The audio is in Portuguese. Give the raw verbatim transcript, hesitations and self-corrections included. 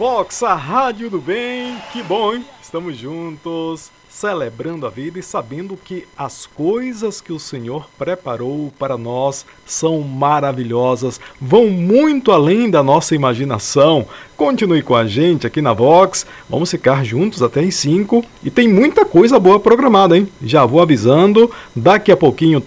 Vox, a Rádio do Bem, que bom, hein? Estamos juntos, celebrando a vida e sabendo que as coisas que o Senhor preparou para nós são maravilhosas, vão muito além da nossa imaginação. Continue com a gente aqui na Vox, vamos ficar juntos até as cinco e tem muita coisa boa programada, hein? Já vou avisando, daqui a pouquinho